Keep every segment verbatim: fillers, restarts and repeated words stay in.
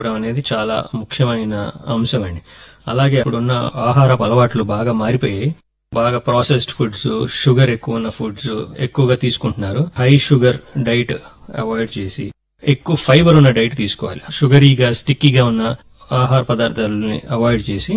అనేది చాలా ముఖ్యమైన అంశం అండి. అలాగే ఇప్పుడున్న ఆహారపు అలవాట్లు బాగా మారిపోయాయి. బాగా ప్రాసెస్డ్ ఫుడ్స్, షుగర్ ఎక్కువ ఉన్న ఫుడ్స్ ఎక్కువగా తీసుకుంటున్నారు. హై షుగర్ డైట్ అవాయిడ్ చేసి ఎక్కువ ఫైబర్ ఉన్న డైట్ తీసుకోవాలి. షుగరీగా స్టిక్కీగా ఉన్న ఆహార పదార్థాలని అవాయిడ్ చేసి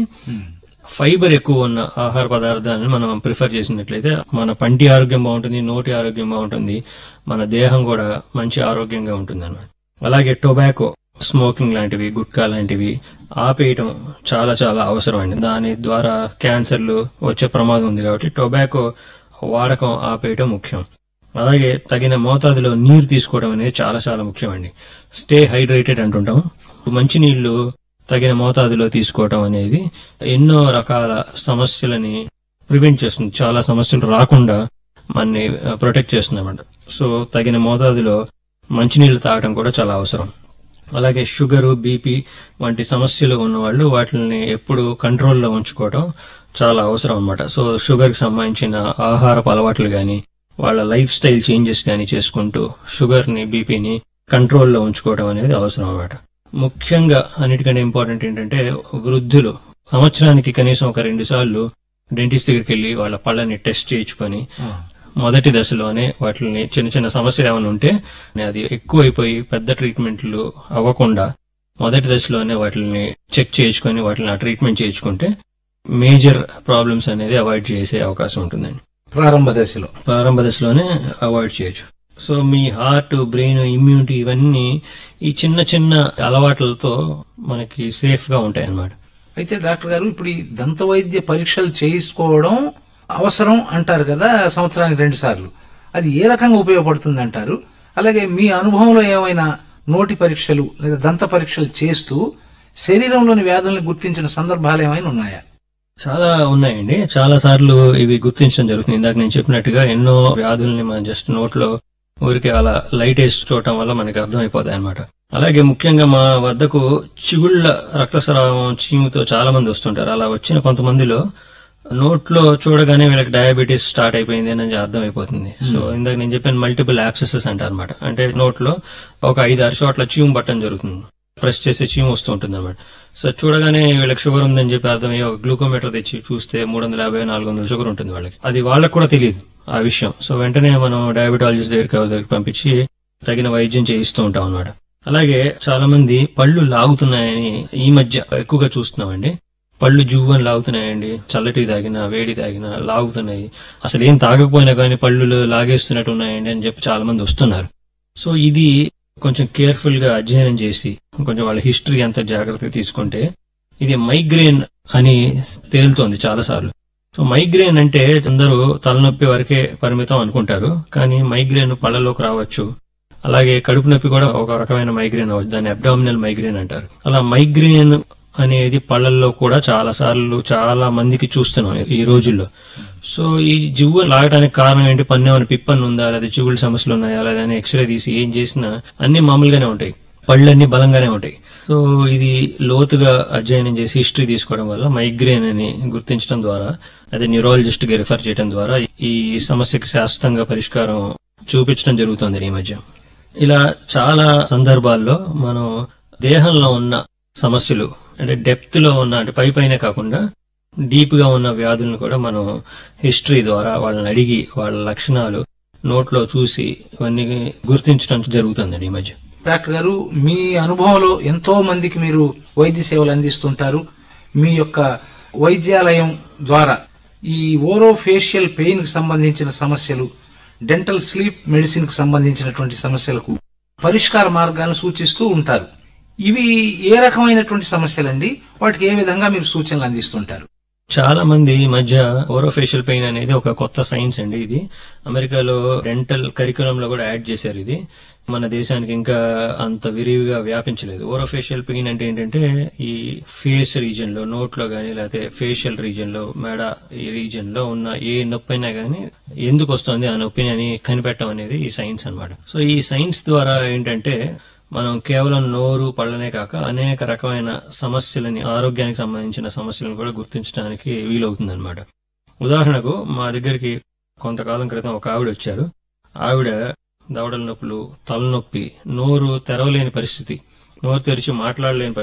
ఫైబర్ ఎక్కువ ఉన్న ఆహార పదార్థాలను మనం ప్రిఫర్ చేసినట్లయితే మన పంటి ఆరోగ్యం బాగుంటుంది, నోటి ఆరోగ్యం బాగుంటుంది, మన దేహం కూడా మంచి ఆరోగ్యంగా ఉంటుంది అన్నమాట. అలాగే టొబాకో, స్మోకింగ్ లాంటివి, గుట్కా లాంటివి ఆపేయటం చాలా చాలా అవసరం అండి. దాని ద్వారా క్యాన్సర్లు వచ్చే ప్రమాదం ఉంది కాబట్టి టొబాకో వాడకం ఆపేయటం ముఖ్యం. అలాగే తగిన మోతాదులో నీరు తీసుకోవడం అనేది చాలా చాలా ముఖ్యం అండి. స్టే హైడ్రేటెడ్ అంటుంటాం. మంచినీళ్లు తగిన మోతాదులో తీసుకోవటం అనేది ఎన్నో రకాల సమస్యలని ప్రివెంట్ చేస్తుంది. చాలా సమస్యలు రాకుండా మనని ప్రొటెక్ట్ చేస్తుంది అన్నమాట. సో తగిన మోతాదులో మంచినీళ్లు తాగడం కూడా చాలా అవసరం. అలాగే షుగరు, బీపీ వంటి సమస్యలు ఉన్నవాళ్లు వాటిని ఎప్పుడు కంట్రోల్లో ఉంచుకోవడం చాలా అవసరం అన్నమాట. సో షుగర్ కి సంబంధించిన ఆహారపు అలవాట్లు గాని, వాళ్ళ లైఫ్ స్టైల్ చేంజెస్ గాని చేసుకుంటూ షుగర్ ని, బీపీని కంట్రోల్లో ఉంచుకోవడం అనేది అవసరం అన్నమాట. ముఖ్యంగా అన్నిటికంటే ఇంపార్టెంట్ ఏంటంటే వృద్ధులు సంవత్సరానికి కనీసం ఒక రెండు సార్లు డెంటిస్ట్ దగ్గరికి వెళ్లి వాళ్ళ పళ్ళని టెస్ట్ చేయించుకొని మొదటి దశలోనే వాటిని చిన్న చిన్న సమస్యలు ఏమైనా ఉంటే అది ఎక్కువైపోయి పెద్ద ట్రీట్మెంట్లు అవ్వకుండా మొదటి దశలోనే వాటిని చెక్ చేయించుకొని వాటిని ఆ ట్రీట్మెంట్ చేయించుకుంటే మేజర్ ప్రాబ్లమ్స్ అనేది అవాయిడ్ చేసే అవకాశం ఉంటుందండి. ప్రారంభ దశలో ప్రారంభ దశలోనే అవాయిడ్ చేయొచ్చు. సో మీ హార్ట్, బ్రెయిన్, ఇమ్యూనిటీ ఇవన్నీ ఈ చిన్న చిన్న అలవాట్లతో మనకి సేఫ్ గా ఉంటాయి అన్నమాట. అయితే డాక్టర్ గారు, ఇప్పుడు ఈ దంత వైద్య పరీక్షలు చేయించుకోవడం అవసరం అంటారు కదా, సంవత్సరానికి రెండు సార్లు. అది ఏ రకంగా ఉపయోగపడుతుంది అంటారు? అలాగే మీ అనుభవంలో ఏమైనా నోటి పరీక్షలు లేదా దంత పరీక్షలు చేస్తూ శరీరంలోని వ్యాధుల్ని గుర్తించిన సందర్భాలు ఏమైనా ఉన్నాయా? చాలా ఉన్నాయండి. చాలా సార్లు ఇవి గుర్తించడం జరుగుతుంది. ఇందాక నేను చెప్పినట్టుగా ఎన్నో వ్యాధుల్ని మనం జస్ట్ నోట్లో ఊరికి అలా లైట్ వేసి చూడటం వల్ల మనకి అర్థమైపోతాయి అనమాట. అలాగే ముఖ్యంగా మా వద్దకు చిగుళ్ల రక్తస్రావం, చీముతో చాలా మంది వస్తుంటారు. అలా వచ్చిన కొంతమందిలో నోట్లో చూడగానే వీళ్ళకి డయాబెటీస్ స్టార్ట్ అయిపోయింది అని అర్థమైపోతుంది. సో ఇందాక నేను చెప్పాను మల్టిపుల్ యాబ్సెసెస్ అంటారు అనమాట. అంటే నోట్లో ఒక ఐదు ఆరు చోట్ల చీము పట్టడం జరుగుతుంది. ప్రెస్ చేసే చీము వస్తూ ఉంటుంది అనమాట. సో చూడగానే వీళ్ళకి షుగర్ ఉందని చెప్పి అర్థమయ్యి ఒక గ్లూకోమీటర్ తెచ్చి చూస్తే మూడు వందల యాభై నాలుగు వందల షుగర్ ఉంటుంది వాళ్ళకి. అది వాళ్ళకి కూడా తెలియదు ఆ విషయం. సో వెంటనే మనం డయాబెటాలజిస్ట్ దగ్గరికి దగ్గరికి పంపించి తగిన వైద్యం చేయిస్తూ ఉంటాం అనమాట. అలాగే చాలా మంది పళ్ళు లాగుతున్నాయని ఈ మధ్య ఎక్కువగా చూస్తున్నామండి. పళ్ళు జువ్వని లాగుతున్నాయండి. చల్లటి తాగినా, వేడి తాగినా లాగుతున్నాయి. అసలు ఏం తాగకపోయినా కానీ పళ్ళు లాగేస్తున్నట్టు ఉన్నాయండి అని చెప్పి చాలా మంది వస్తున్నారు. సో ఇది కొంచెం కేర్ఫుల్ గా అధ్యయనం చేసి కొంచెం వాళ్ళ హిస్టరీ అంతా జాగ్రత్తగా తీసుకుంటే ఇది మైగ్రేన్ అని తేలుతోంది చాలా సార్లు. సో మైగ్రేన్ అంటే అందరూ తలనొప్పి వరకే పరిమితం అనుకుంటారు. కానీ మైగ్రేన్ పళ్ళలోకి రావచ్చు. అలాగే కడుపు నొప్పి కూడా ఒక రకమైన మైగ్రేన్ అవ్వచ్చు. దాన్ని అబ్డామినల్ మైగ్రేన్ అంటారు. అలా మైగ్రేన్ అనేది పళ్ళల్లో కూడా చాలా సార్లు చాలా మందికి చూస్తున్నాం ఈ రోజుల్లో. సో ఈ జివ్వు లాగడానికి కారణం ఏంటి? పన్ను ఏమైనా పిప్పని ఉందా, లేదా చిగుళ్ళ సమస్యలు ఉన్నాయా, లేదా ఎక్స్రే తీసి ఏం చేసినా అన్ని మామూలుగానే ఉంటాయి, పళ్ళన్నీ బలంగానే ఉంటాయి. సో ఇది లోతుగా అధ్యయనం చేసి హిస్టరీ తీసుకోవడం వల్ల మైగ్రేన్ అని గుర్తించడం ద్వారా, అదే న్యూరాలజిస్ట్ కి రిఫర్ చేయడం ద్వారా ఈ సమస్యకి శాశ్వతంగా పరిష్కారం చూపించడం జరుగుతుంది ఈ మధ్య. ఇలా చాలా సందర్భాల్లో మనం దేహంలో ఉన్న సమస్యలు అంటే డెప్త్ లో ఉన్న అంటే పై పైనే కాకుండా డీప్ గా ఉన్న వ్యాధులను కూడా మనం హిస్టరీ ద్వారా వాళ్ళని అడిగి వాళ్ళ లక్షణాలు నోట్లో చూసి ఇవన్నీ గుర్తించడం జరుగుతుందండి ఈ మధ్య. డాక్టర్ గారు, మీ అనుభవంలో ఎంతో మందికి మీరు వైద్య సేవలు అందిస్తుంటారు. మీ యొక్క వైద్యాలయం ద్వారా ఈ ఓరోఫేషియల్ పెయిన్ కి సంబంధించిన సమస్యలు, డెంటల్ స్లీప్ మెడిసిన్ కి సంబంధించినటువంటి సమస్యలకు పరిష్కార మార్గాలను సూచిస్తూ ఉంటారు. ఇవి ఏ రకమైనటువంటి సమస్యలండి? వాటికి ఏ విధంగా మీరు సూచనలు అందిస్తుంటారు? చాలా మంది ఈ మధ్య ఓరోఫేషియల్ పెయిన్ అనేది ఒక కొత్త సైన్స్ అండి. ఇది అమెరికాలో డెంటల్ కరికులం లో కూడా యాడ్ చేశారు. ఇది మన దేశానికి ఇంకా అంత విరివిగా వ్యాపించలేదు. ఓరోఫేషియల్ పెయిన్ అంటే ఏంటంటే ఈ ఫేస్ రీజియన్ లో, నోట్లో గానీ లేకపోతే ఫేషియల్ రీజియన్ లో, మెడ ఈ రీజియన్ లో ఉన్న ఏ నొప్పి అయినా గానీ ఎందుకు వస్తుంది ఆ నొప్పిని అని కనిపెట్టడం అనేది ఈ సైన్స్ అన్నమాట. సో ఈ సైన్స్ ద్వారా ఏంటంటే మనం కేవలం నోరు, పళ్ళనే కాక అనేక రకమైన సమస్యలని, ఆరోగ్యానికి సంబంధించిన సమస్యలను కూడా గుర్తించడానికి వీలవుతుందన్నమాట. ఉదాహరణకు మా దగ్గరికి కొంతకాలం క్రితం ఒక ఆవిడ వచ్చారు. ఆవిడ దవడల నొప్పులు, తలనొప్పి, నోరు తెరవలేని పరిస్థితి, నోరు తెరిచి మాట్లాడలేని